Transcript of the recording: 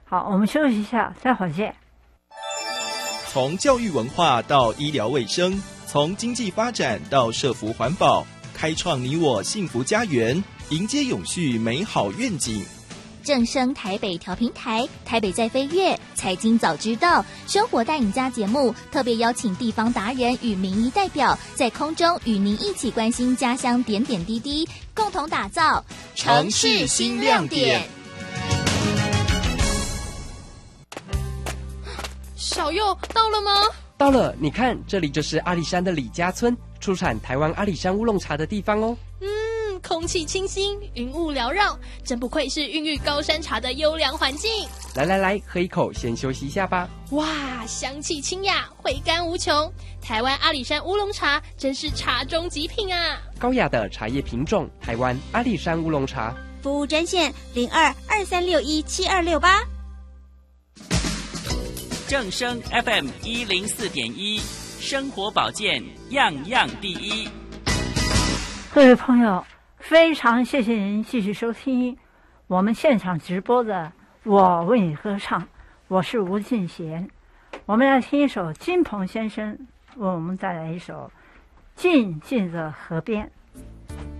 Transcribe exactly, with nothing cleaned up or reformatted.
好，我们休息一下，待会儿见。 从教育文化到医疗卫生，从经济发展到社福环保，开创你我幸福家园，迎接永续美好愿景。 正声台北调频台，台北在飞跃，财经早知道，生活带领家节目特别邀请地方达人与民意代表，在空中与您一起关心家乡点点滴滴，共同打造城市新亮点。 小佑到了吗？ 到了，你看，这里就是阿里山的李家村，出产台湾阿里山乌龙茶的地方哦。 嗯，空气清新，云雾缭绕，真不愧是孕育高山茶的优良环境。 来来来，喝一口，先休息一下吧。 哇，香气清雅，回甘无穷。台湾阿里山乌龙茶真是茶中极品啊！ 高雅的茶叶品种，台湾阿里山乌龙茶。 服务专线零二二三六一七二六八。 正声 F M 一零四点一，生活保健样样第一。 各位朋友，非常谢谢您继续收听我们现场直播的《我为你歌唱》，我是吴敬贤。我们来听一首金鹏先生为我们带来一首《静静的河边》。